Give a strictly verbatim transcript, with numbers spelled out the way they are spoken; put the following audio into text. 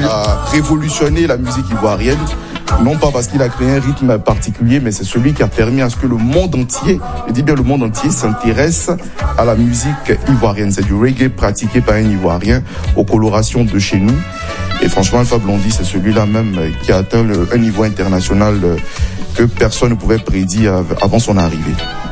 a révolutionné la musique ivoirienne. Non pas parce qu'il a créé un rythme particulier, mais c'est celui qui a permis à ce que le monde entier, je dis bien le monde entier, s'intéresse à la musique ivoirienne. C'est du reggae pratiqué par un Ivoirien aux colorations de chez nous. Et franchement, Alpha Blondy, c'est celui-là même qui a atteint le, un niveau international que personne ne pouvait prédire avant son arrivée.